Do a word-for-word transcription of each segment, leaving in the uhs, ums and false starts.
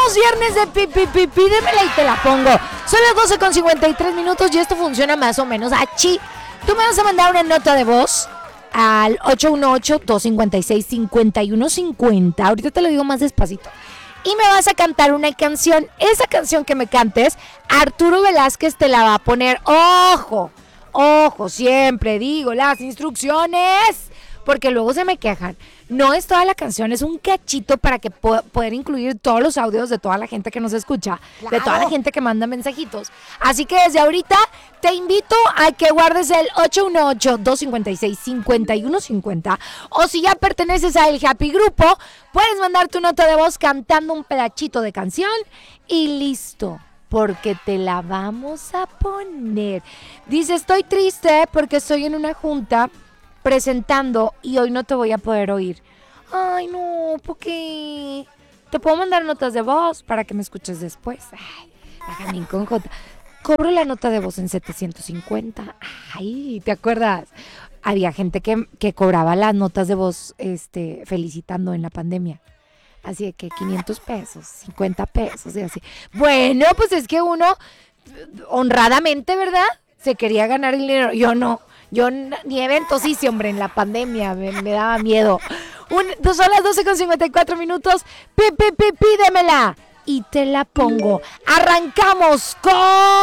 Estamos viernes de pi, pi, pi, pídemela y te la pongo. Son las doce con cincuenta y tres minutos y esto funciona más o menos así. Tú me vas a mandar una nota de voz al ocho uno ocho, dos cinco seis, cinco uno cinco cero. Ahorita te lo digo más despacito. Y me vas a cantar una canción. Esa canción que me cantes, Arturo Velázquez te la va a poner. ¡Ojo! ¡Ojo! Siempre digo las instrucciones, porque luego se me quejan. No es toda la canción, es un cachito para que po- poder incluir todos los audios de toda la gente que nos escucha, claro, de toda la gente que manda mensajitos. Así que desde ahorita te invito a que guardes el ocho uno ocho, dos cinco seis, cinco uno cinco cero, o si ya perteneces a El Happy Grupo, puedes mandar tu nota de voz cantando un pedacito de canción y listo. Porque te la vamos a poner. Dice, estoy triste porque estoy en una junta presentando y hoy no te voy a poder oír. Ay, no, ¿por qué? Te puedo mandar notas de voz para que me escuches después. Ay, Benjamín con J. Cobro la nota de voz en setecientos cincuenta. Ay, ¿te acuerdas? Había gente que, que cobraba las notas de voz este, felicitando en la pandemia. Así de que quinientos pesos, cincuenta pesos y así. Bueno, pues es que uno, honradamente, ¿verdad? Se quería ganar el dinero. Yo no. Yo ni eventos hice, hombre, en la pandemia. Me, me daba miedo. Un, dos, son las doce con cincuenta y cuatro minutos. Pi, pi, pi, pídemela. Y te la pongo. Arrancamos con...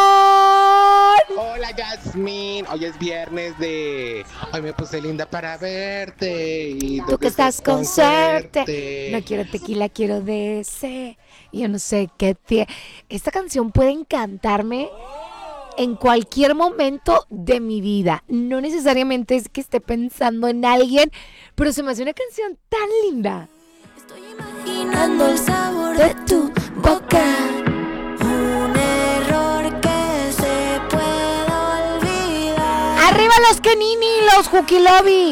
Hola, Yasmín. Hoy es viernes de... Hoy me puse linda para verte. Y tú que estás con suerte. No quiero tequila, quiero de ese. Yo no sé qué... Tie... Esta canción puede encantarme en cualquier momento de mi vida. No necesariamente es que esté pensando en alguien, pero se me hace una canción tan linda. Estoy imaginando el sabor de tu boca. Un error que se pueda olvidar. ¡Arriba los Kenini, los Jukilobi!